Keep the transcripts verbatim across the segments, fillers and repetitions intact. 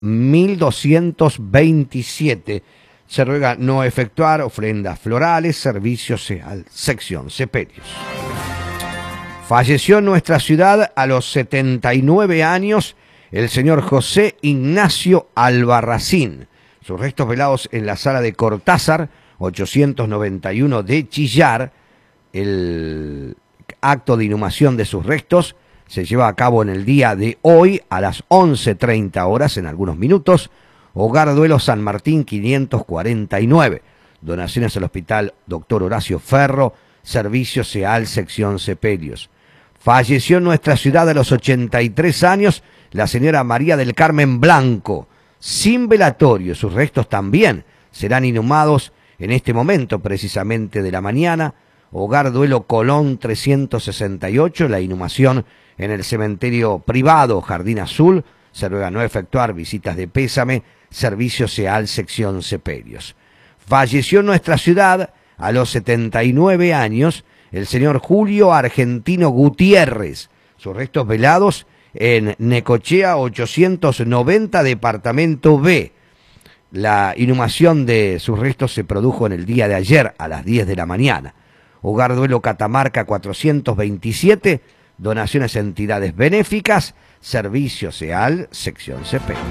mil doscientos veintisiete. Se ruega no efectuar ofrendas florales, servicio SEAL, sección Sepelios. Falleció en nuestra ciudad a los setenta y nueve años el señor José Ignacio Albarracín. Sus restos velados en la sala de Cortázar, ochocientos noventa y uno de Chillar. El acto de inhumación de sus restos se lleva a cabo en el día de hoy a las once treinta horas, en algunos minutos. Hogar Duelo San Martín quinientos cuarenta y nueve. Donaciones al Hospital Doctor Horacio Ferro, servicio SEAL, sección Sepelios. Falleció en nuestra ciudad a los ochenta y tres años la señora María del Carmen Blanco, sin velatorio. Sus restos también serán inhumados en este momento, precisamente de la mañana. Hogar Duelo Colón trescientos sesenta y ocho, la inhumación en el cementerio privado Jardín Azul. Se ruega no efectuar visitas de pésame, servicio SEAL, sección Sepelios. Falleció en nuestra ciudad a los setenta y nueve años el señor Julio Argentino Gutiérrez. Sus restos velados en Necochea ochocientos noventa, departamento B. La inhumación de sus restos se produjo en el día de ayer a las diez de la mañana. Hogar Duelo Catamarca cuatrocientos veintisiete, donaciones a entidades benéficas, servicio SEAL, sección Sepelios.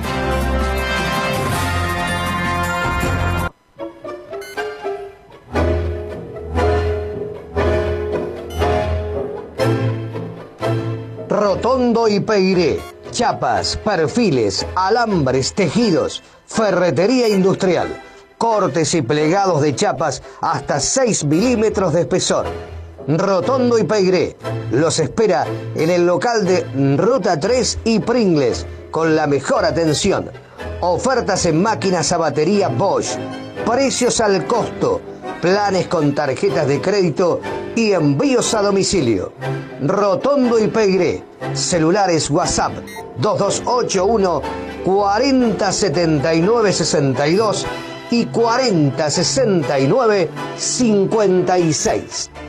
Rotondo y Peiré, chapas, perfiles, alambres, tejidos, ferretería industrial, cortes y plegados de chapas hasta seis milímetros de espesor. Rotondo y Peiré los espera en el local de Ruta tres y Pringles con la mejor atención. Ofertas en máquinas a batería Bosch, precios al costo, planes con tarjetas de crédito y envíos a domicilio. Rotondo y Peiré, celulares WhatsApp dos dos ocho uno cuarenta setenta y nueve sesenta y dos y cuarenta sesenta y nueve cincuenta y seis.